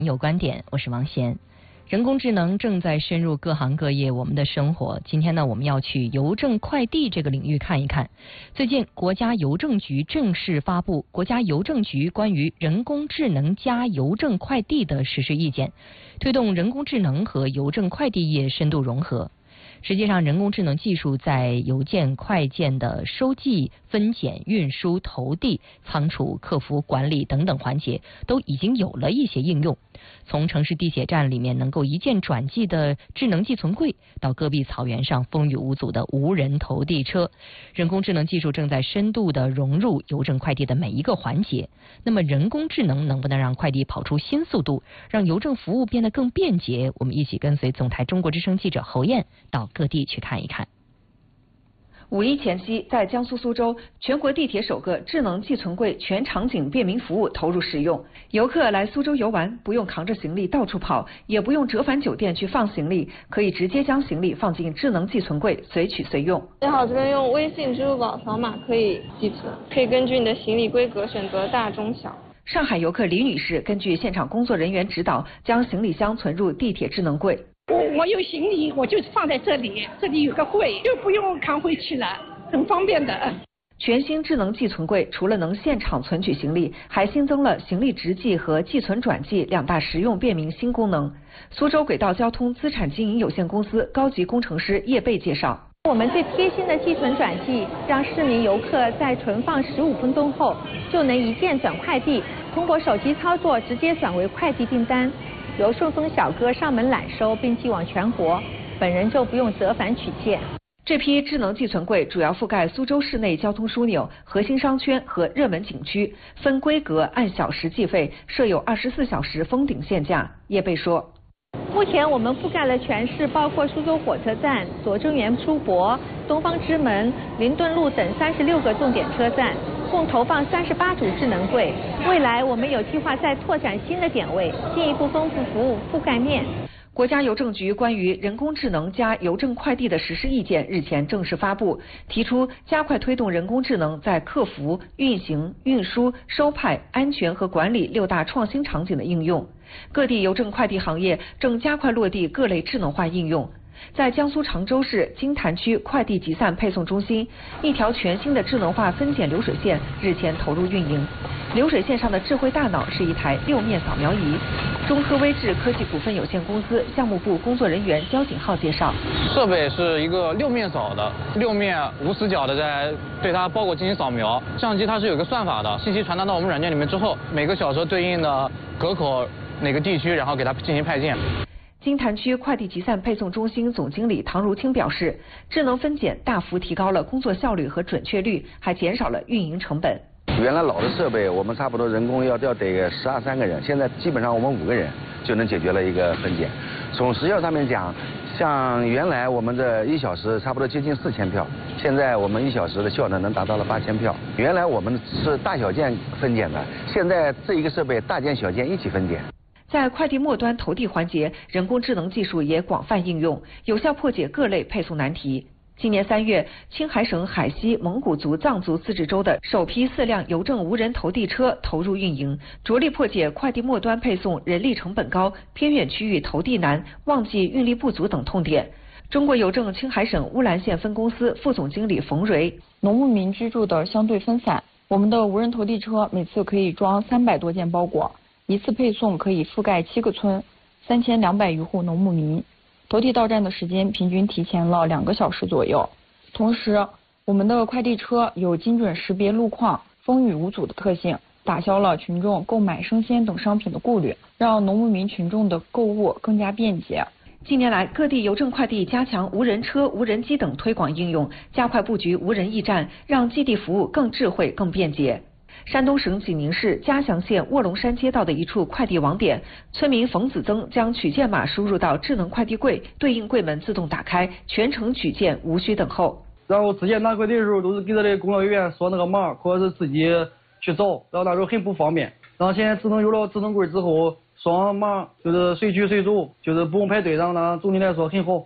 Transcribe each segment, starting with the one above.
有观点，我是王贤。人工智能正在深入各行各业我们的生活。今天呢，我们要去邮政快递这个领域看一看。最近，国家邮政局正式发布《国家邮政局关于人工智能加邮政快递的实施意见》，推动人工智能和邮政快递业深度融合。实际上，人工智能技术在邮件快件的收寄、分拣、运输、投递、仓储、客服、管理等等环节都已经有了一些应用。从城市地铁站里面能够一键转寄的智能寄存柜，到戈壁草原上风雨无阻的无人投递车，人工智能技术正在深度的融入邮政快递的每一个环节。那么，人工智能能不能让快递跑出新速度，让邮政服务变得更便捷？我们一起跟随总台中国之声记者侯燕到各地去看一看。 五一前夕，在江苏苏州，全国地铁首个智能寄存柜全场景便民服务投入使用。游客来苏州游玩，不用扛着行李到处跑，也不用折返酒店去放行李，可以直接将行李放进智能寄存柜，随取随用。 最好这边用微信、支付宝扫码可以寄存，可以根据你的行李规格选择大、中、小。 上海游客李女士根据现场工作人员指导，将行李箱存入地铁智能柜。 我有行李，我就放在这里，这里有个柜，就不用扛回去了，很方便的。 全新智能寄存柜除了能现场存取行李，还新增了行李直寄和寄存转寄两大实用便民新功能。苏州轨道交通资产经营有限公司高级工程师叶贝介绍， 我们最贴心的寄存转寄，让市民游客在存放15分钟后就能一键转快递，通过手机操作直接转为快递订单，由顺丰小哥上门揽收并寄往全国，本人就不用折返取件。 这批智能寄存柜主要覆盖苏州市内交通枢纽、核心商圈和热门景区，分规格按小时计费，设有24小时封顶限价。叶贝说， 目前我们覆盖了全市包括苏州火车站、左正园书博、东方之门、林顿路等36个重点车站，共投放38组智能柜。未来我们有计划再拓展新的点位，进一步丰富服务覆盖面。 国家邮政局关于人工智能加邮政快递的实施意见日前正式发布，提出加快推动人工智能在客服、运行、运输、收派、安全和管理6大创新场景的应用。各地邮政快递行业正加快落地各类智能化应用。在江苏常州市金坛区快递集散配送中心，一条全新的智能化分拣流水线日前投入运营。流水线上的智慧大脑是一台6面扫描仪。中科微智科技股份有限公司项目部工作人员焦景浩介绍， 设备是一个6面扫的，6面无死角的在对它包裹进行扫描。相机它是有个算法的，信息传达到我们软件里面之后，每个小时对应的隔口哪个地区，然后给它进行派件。 金坛区快递集散配送中心总经理唐如清表示，智能分拣大幅提高了工作效率和准确率，还减少了运营成本。 原来老的设备我们差不多人工要得个12、13个人，现在基本上我们5个人就能解决了一个分拣。从时效上面讲，像原来我们这1小时差不多接近4000票，现在我们1小时的效能能达到了8000票。原来我们是大小件分拣的，现在这一个设备大件小件一起分拣。 在快递末端投递环节，人工智能技术也广泛应用，有效破解各类配送难题。今年3月，青海省海西蒙古族藏族自治州的首批4辆邮政无人投递车投入运营，着力破解快递末端配送人力成本高、偏远区域投递难、旺季运力不足等痛点。中国邮政青海省乌兰县分公司副总经理冯蕊， 农牧民居住的相对分散，我们的无人投递车每次可以装300多件包裹，一次配送可以覆盖7个村，3200余户农牧民。投递到站的时间平均提前了2个小时左右。同时，我们的快递车有精准识别路况、风雨无阻的特性，打消了群众购买生鲜等商品的顾虑，让农牧民群众的购物更加便捷。 近年来，各地邮政快递加强无人车、无人机等推广应用，加快布局无人驿站，让寄递服务更智慧、更便捷。山东省济宁市嘉祥县卧龙山街道的一处快递网点，村民冯子增将取件码输入到智能快递柜，对应柜门自动打开，全程取件无需等候。 然后之前拿快递的时候都是给他的工作人员说那个码，或者是自己去找，然后那时候很不方便。然后现在有了智能柜之后，双码就是随取随走，就是不用排队，让总体来说很好。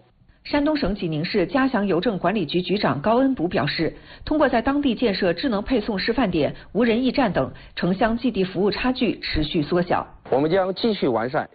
山东省济宁市嘉祥邮政管理局局长高恩卜表示，通过在当地建设智能配送示范点、无人驿站等，城乡寄递服务差距持续缩小。 我们将继续完善